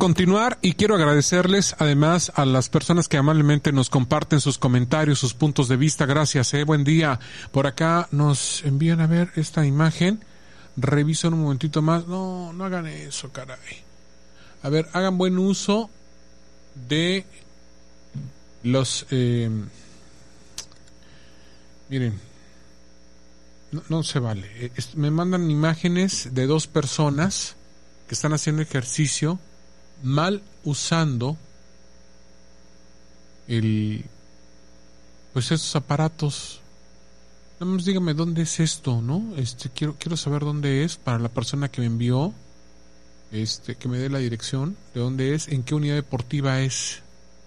continuar y quiero agradecerles además a las personas que amablemente nos comparten sus comentarios, sus puntos de vista. Gracias, buen día. Por acá nos envían a ver esta imagen. Reviso en un momentito más. No hagan eso, caray. A ver, hagan buen uso de los... miren, no se vale. Me mandan imágenes de dos personas que están haciendo ejercicio mal usando pues esos aparatos. Nada más dígame dónde es esto, ¿no? Quiero saber dónde es para la persona que me envió, que me dé la dirección de dónde es, en qué unidad deportiva es,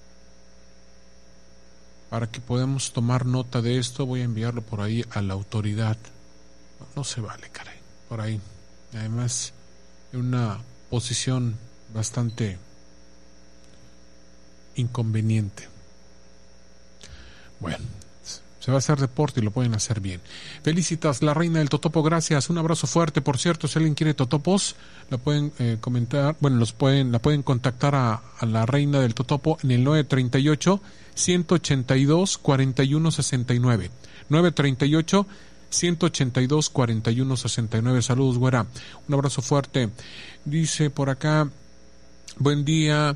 para que podamos tomar nota de esto. Voy a enviarlo por ahí a la autoridad. No se vale, caray, por ahí. Además, en una posición bastante inconveniente. Bueno, se va a hacer deporte y lo pueden hacer bien. Felicitas, la reina del totopo, gracias, un abrazo fuerte. Por cierto, si alguien quiere totopos, la pueden comentar, bueno, la pueden contactar a la reina del totopo en el 938-182-4169. 938-182-4169. Saludos, güera. Un abrazo fuerte. Dice por acá, buen día.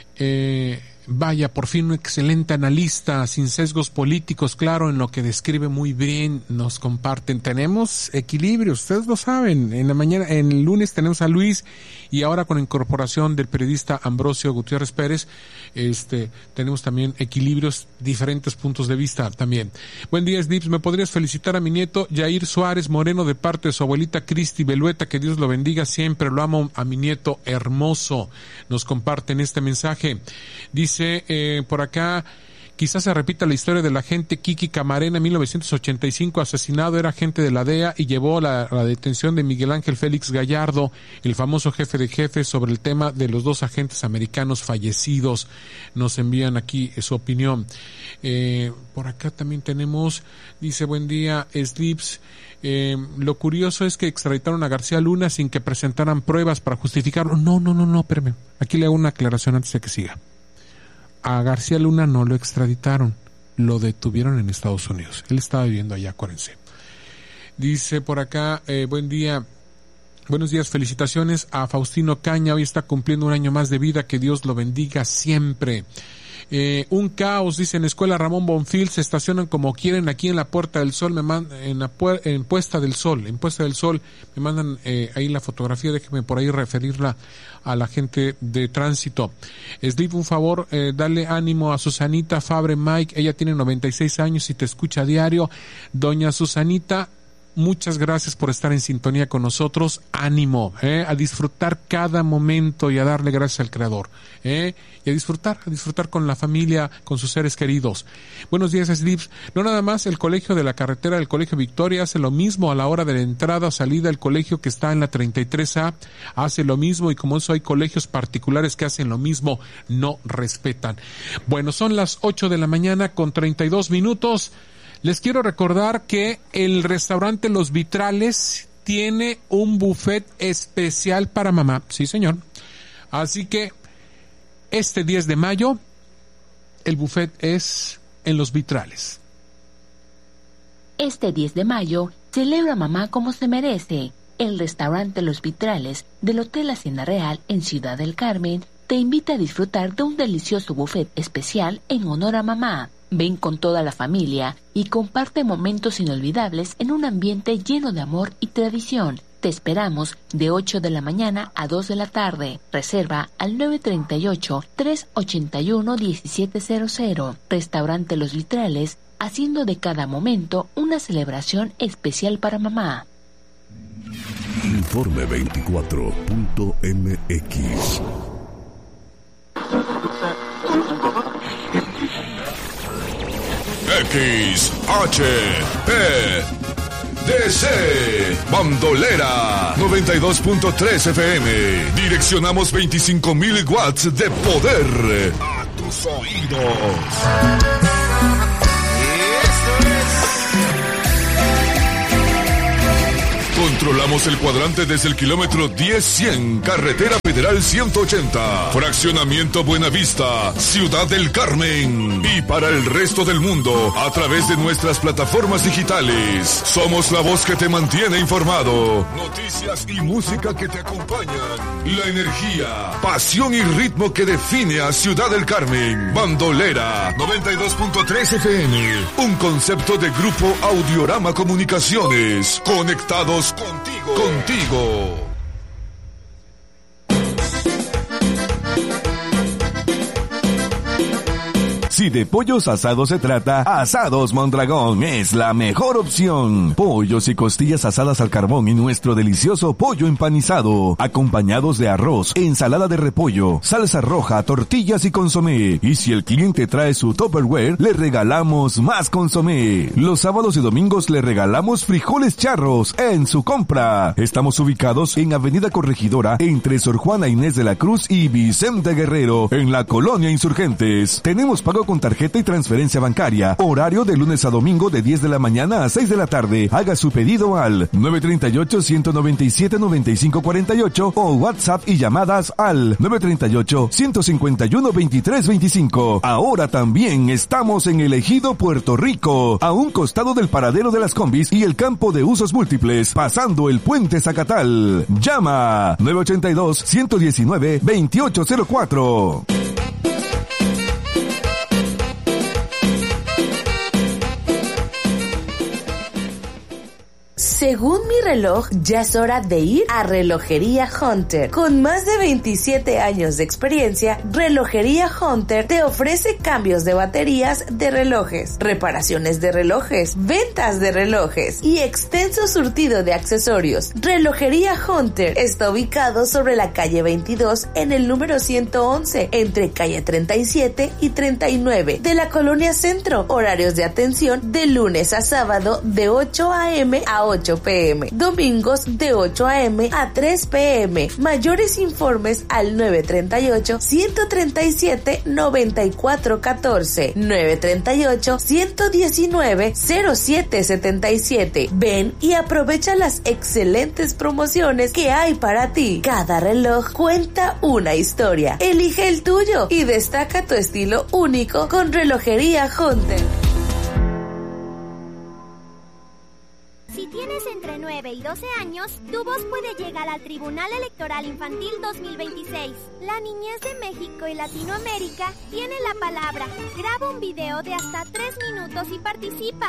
Vaya, por fin un excelente analista, sin sesgos políticos, claro, en lo que describe muy bien, nos comparten. Tenemos equilibrio, ustedes lo saben. En la mañana, en el lunes tenemos a Luis, y ahora con la incorporación del periodista Ambrosio Gutiérrez Pérez, tenemos también equilibrios, diferentes puntos de vista también. Buen día, Slips, ¿me podrías felicitar a mi nieto Yair Suárez Moreno de parte de su abuelita Cristi Belueta? Que Dios lo bendiga siempre, lo amo a mi nieto hermoso. Nos comparten este mensaje. Dice por acá, quizás se repita la historia del agente Kiki Camarena en 1985, asesinado, era agente de la DEA y llevó la detención de Miguel Ángel Félix Gallardo, el famoso jefe de jefes, sobre el tema de los dos agentes americanos fallecidos. Nos envían aquí su opinión. Por acá también tenemos, dice, buen día, Slips. Lo curioso es que extraditaron a García Luna sin que presentaran pruebas para justificarlo. No, espérame. Aquí le hago una aclaración antes de que siga. A García Luna no lo extraditaron, lo detuvieron en Estados Unidos. Él estaba viviendo allá, acuérdense. Dice por acá, buen día, buenos días, felicitaciones a Faustino Caña, hoy está cumpliendo un año más de vida, que Dios lo bendiga siempre. Un caos, dice, en la escuela Ramón Bonfil se estacionan como quieren aquí en la Puerta del Sol, en Puesta del Sol, me mandan ahí la fotografía, déjeme por ahí referirla a la gente de tránsito. Slip, un favor, dale ánimo a Susanita Fabre Mike, ella tiene 96 años y te escucha a diario. Doña Susanita, muchas gracias por estar en sintonía con nosotros. Ánimo, a disfrutar cada momento y a darle gracias al Creador, y a disfrutar con la familia, con sus seres queridos. Buenos días, Slips. No nada más el colegio de la carretera del Colegio Victoria hace lo mismo a la hora de la entrada o salida. El colegio que está en la 33A hace lo mismo, y como eso hay colegios particulares que hacen lo mismo, no respetan. Bueno, son las 8 de la mañana con 32 minutos. Les quiero recordar que el restaurante Los Vitrales tiene un buffet especial para mamá. Sí, señor. Así que este 10 de mayo el buffet es en Los Vitrales. Este 10 de mayo celebra mamá como se merece. El restaurante Los Vitrales del Hotel Hacienda Real en Ciudad del Carmen te invita a disfrutar de un delicioso buffet especial en honor a mamá. Ven con toda la familia y comparte momentos inolvidables en un ambiente lleno de amor y tradición. Te esperamos de 8 de la mañana a 2 de la tarde. Reserva al 938-381-1700. Restaurante Los Vitrales, haciendo de cada momento una celebración especial para mamá. Informe 24.mx. XHPDC Bandolera 92.3 FM. Direccionamos 25,000 watts de poder a tus oídos. Controlamos el cuadrante desde el kilómetro 10-100, carretera federal 180, fraccionamiento Buenavista, Ciudad del Carmen. Y para el resto del mundo, a través de nuestras plataformas digitales. Somos la voz que te mantiene informado. Noticias y música que te acompañan. La energía, pasión y ritmo que define a Ciudad del Carmen. Bandolera 92.3 FM. Un concepto de Grupo Audiorama Comunicaciones. Conectados contigo. Si de pollos asados se trata, Asados Mondragón es la mejor opción. Pollos y costillas asadas al carbón y nuestro delicioso pollo empanizado, acompañados de arroz, ensalada de repollo, salsa roja, tortillas y consomé. Y si el cliente trae su Tupperware, le regalamos más consomé. Los sábados y domingos le regalamos frijoles charros en su compra. Estamos ubicados en Avenida Corregidora, entre Sor Juana Inés de la Cruz y Vicente Guerrero, en la Colonia Insurgentes. Tenemos pago con tarjeta y transferencia bancaria. Horario de lunes a domingo de 10 de la mañana a 6 de la tarde. Haga su pedido al 938-197-9548 o WhatsApp y llamadas al 938-151-2325. Ahora también estamos en el Ejido Puerto Rico, a un costado del paradero de las combis y el campo de usos múltiples, pasando el puente Zacatal. Llama 982-119-2804. Según mi reloj, ya es hora de ir a Relojería Hunter. Con más de 27 años de experiencia, Relojería Hunter te ofrece cambios de baterías de relojes, reparaciones de relojes, ventas de relojes y extenso surtido de accesorios. Relojería Hunter está ubicado sobre la calle 22 en el número 111, entre calle 37 y 39 de la Colonia Centro. Horarios de atención de lunes a sábado de 8 a.m. a 8 p.m. Domingos de 8 a.m. a 3 p.m. Mayores informes al 938-137-9414. 938-119-0777. Ven y aprovecha las excelentes promociones que hay para ti. Cada reloj cuenta una historia. Elige el tuyo y destaca tu estilo único con Relojería Hunter. Si tienes entre 9 y 12 años, tu voz puede llegar al Tribunal Electoral Infantil 2026. La niñez de México y Latinoamérica tiene la palabra. Graba un video de hasta 3 minutos y participa.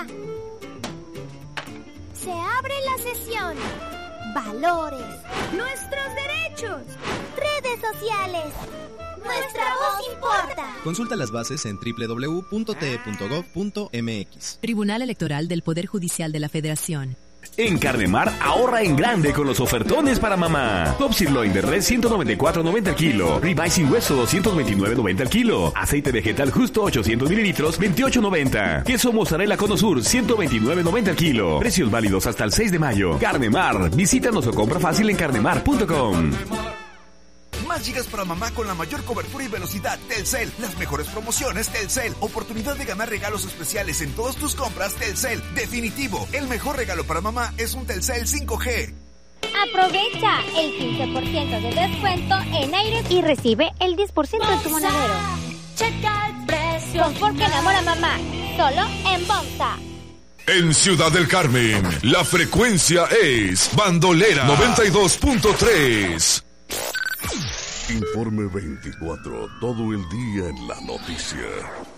Se abre la sesión. Valores. Nuestros derechos. Redes sociales. Nuestra voz importa. Consulta las bases en www.te.gov.mx. Tribunal Electoral del Poder Judicial de la Federación. En Carnemar, ahorra en grande con los ofertones para mamá. Top Sirloin de res 194.90 al kilo. Ribeye sin hueso 229.90 al kilo. Aceite vegetal justo 800 mililitros 28.90. Queso mozzarella Cono Sur 129.90 al kilo. Precios válidos hasta el 6 de mayo. Carnemar, visítanos o compra fácil en carnemar.com. Más gigas para mamá con la mayor cobertura y velocidad. Telcel. Las mejores promociones. Telcel. Oportunidad de ganar regalos especiales en todas tus compras. Telcel. Definitivo. El mejor regalo para mamá es un Telcel 5G. Aprovecha el 15% de descuento en aires y recibe el 10% en tu monedero. Checa el precio. Confort que enamora a mamá. Solo en Bonsa. En Ciudad del Carmen, la frecuencia es Bandolera 92.3. Informe 24, todo el día en la noticia.